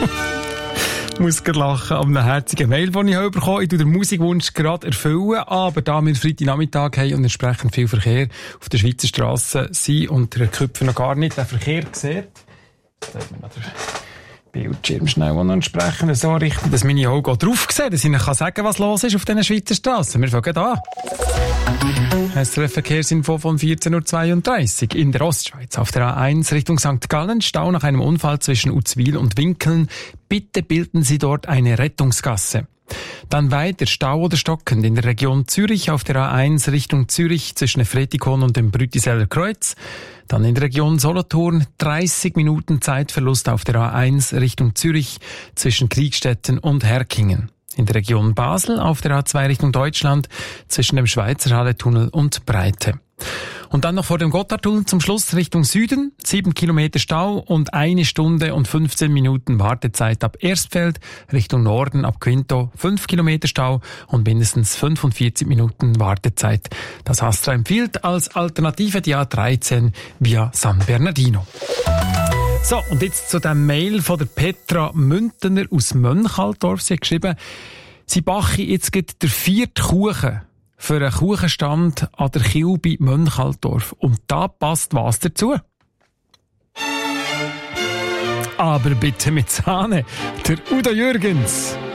Ich muss gerade lachen an einem herzigen Mail, den ich bekommen habe. Ich tue den Musikwunsch gerade erfüllen, aber da wir Freitagnachmittag haben und entsprechend viel Verkehr auf der Schweizer Strasse sind und der Köpfer noch gar nicht den Verkehr sieht, Bildschirm schnell noch entsprechend so richten, dass meine Augen drauf sehen, dass ich Ihnen sagen kann, was los ist auf diesen Schweizer Strassen. Wir fangen an. SRF-Verkehrsinfo von 14.32 Uhr in der Ostschweiz. Auf der A1 Richtung St. Gallen, Stau nach einem Unfall zwischen Uzwil und Winkeln. Bitte bilden Sie dort eine Rettungsgasse. Dann weiter Stau oder stockend in der Region Zürich auf der A1 Richtung Zürich zwischen Fretikon und dem Brütiseller Kreuz. Dann in der Region Solothurn 30 Minuten Zeitverlust auf der A1 Richtung Zürich zwischen Kriegstetten und Herkingen. In der Region Basel auf der A2 Richtung Deutschland zwischen dem Schweizer Halletunnel und Breite. Und dann noch vor dem Gotthardtunnel zum Schluss Richtung Süden, 7 Kilometer Stau und 1 Stunde und 15 Minuten Wartezeit ab Erstfeld, Richtung Norden ab Quinto, 5 Kilometer Stau und mindestens 45 Minuten Wartezeit. Das Astra empfiehlt als Alternative die A13 via San Bernardino. So, und jetzt zu dem Mail von der Petra Müntener aus Mönchaltdorf. Sie hat geschrieben, sie backe jetzt gerade der 4. Kuchen für einen Kuchenstand an der Kil bei Mönchaltdorf. Und da passt was dazu. Aber bitte mit Sahne. Der Udo Jürgens.